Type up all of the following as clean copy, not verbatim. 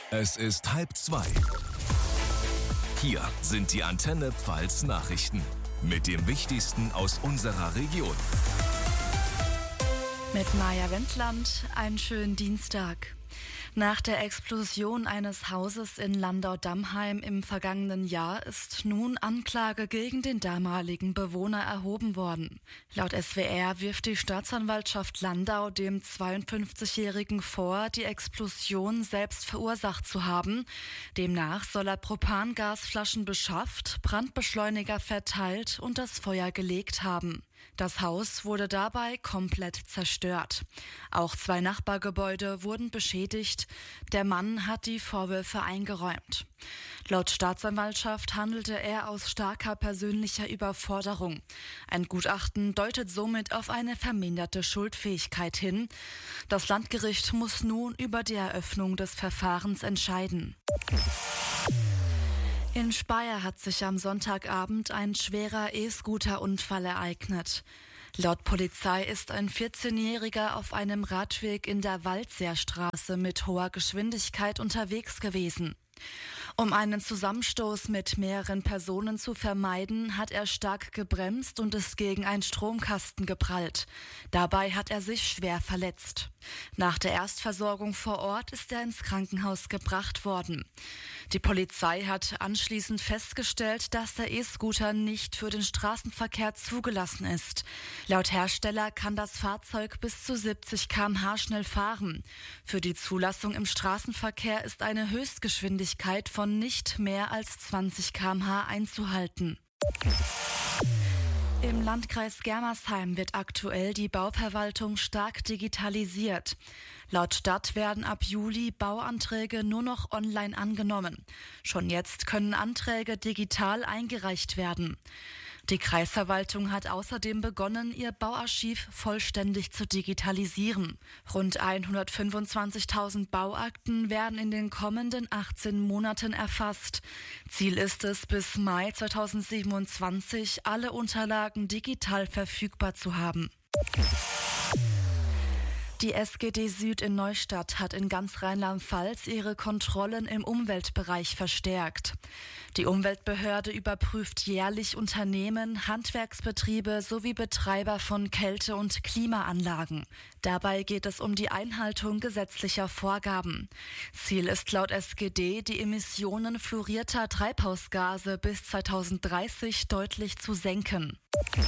Es ist 1:30. Hier sind die Antenne Pfalz Nachrichten mit dem Wichtigsten aus unserer Region. Mit Maja Wendland, einen schönen Dienstag. Nach der Explosion eines Hauses in Landau-Dammheim im vergangenen Jahr ist nun Anklage gegen den damaligen Bewohner erhoben worden. Laut SWR wirft die Staatsanwaltschaft Landau dem 52-Jährigen vor, die Explosion selbst verursacht zu haben. Demnach soll er Propangasflaschen beschafft, Brandbeschleuniger verteilt und das Feuer gelegt haben. Das Haus wurde dabei komplett zerstört. Auch 2 Nachbargebäude wurden beschädigt. Der Mann hat die Vorwürfe eingeräumt. Laut Staatsanwaltschaft handelte er aus starker persönlicher Überforderung. Ein Gutachten deutet somit auf eine verminderte Schuldfähigkeit hin. Das Landgericht muss nun über die Eröffnung des Verfahrens entscheiden. In Speyer hat sich am Sonntagabend ein schwerer E-Scooter-Unfall ereignet. Laut Polizei ist ein 14-Jähriger auf einem Radweg in der Waldseerstraße mit hoher Geschwindigkeit unterwegs gewesen. Um einen Zusammenstoß mit mehreren Personen zu vermeiden, hat er stark gebremst und ist gegen einen Stromkasten geprallt. Dabei hat er sich schwer verletzt. Nach der Erstversorgung vor Ort ist er ins Krankenhaus gebracht worden. Die Polizei hat anschließend festgestellt, dass der E-Scooter nicht für den Straßenverkehr zugelassen ist. Laut Hersteller kann das Fahrzeug bis zu 70 km/h schnell fahren. Für die Zulassung im Straßenverkehr ist eine Höchstgeschwindigkeit von nicht mehr als 20 km/h einzuhalten. Im Landkreis Germersheim wird aktuell die Bauverwaltung stark digitalisiert. Laut Stadt werden ab Juli Bauanträge nur noch online angenommen. Schon jetzt können Anträge digital eingereicht werden. Die Kreisverwaltung hat außerdem begonnen, ihr Bauarchiv vollständig zu digitalisieren. Rund 125.000 Bauakten werden in den kommenden 18 Monaten erfasst. Ziel ist es, bis Mai 2027 alle Unterlagen digital verfügbar zu haben. Die SGD Süd in Neustadt hat in ganz Rheinland-Pfalz ihre Kontrollen im Umweltbereich verstärkt. Die Umweltbehörde überprüft jährlich Unternehmen, Handwerksbetriebe sowie Betreiber von Kälte- und Klimaanlagen. Dabei geht es um die Einhaltung gesetzlicher Vorgaben. Ziel ist laut SGD, die Emissionen fluorierter Treibhausgase bis 2030 deutlich zu senken.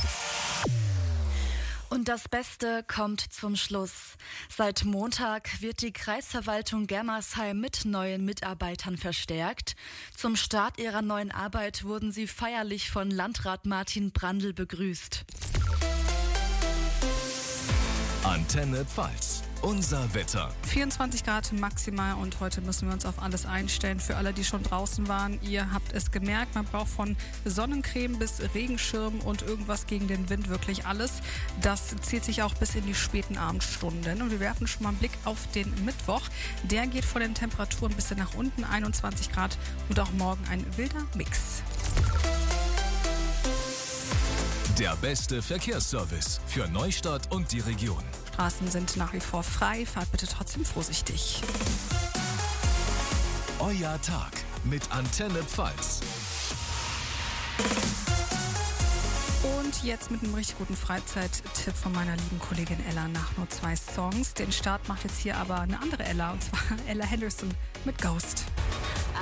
Und das Beste kommt zum Schluss. Seit Montag wird die Kreisverwaltung Germersheim mit neuen Mitarbeitern verstärkt. Zum Start ihrer neuen Arbeit wurden sie feierlich von Landrat Martin Brandl begrüßt. Antenne Pfalz. Unser Wetter. 24 Grad maximal und heute müssen wir uns auf alles einstellen. Für alle, die schon draußen waren, ihr habt es gemerkt, man braucht von Sonnencreme bis Regenschirm und irgendwas gegen den Wind, wirklich alles. Das zieht sich auch bis in die späten Abendstunden. Und wir werfen schon mal einen Blick auf den Mittwoch. Der geht von den Temperaturen ein bisschen nach unten, 21 Grad und auch morgen ein wilder Mix. Der beste Verkehrsservice für Neustadt und die Region. Straßen sind nach wie vor frei, fahrt bitte trotzdem vorsichtig. Euer Tag mit Antenne Pfalz. Und jetzt mit einem richtig guten Freizeit-Tipp von meiner lieben Kollegin Ella nach nur 2 Songs. Den Start macht jetzt hier aber eine andere Ella, und zwar Ella Henderson mit Ghost.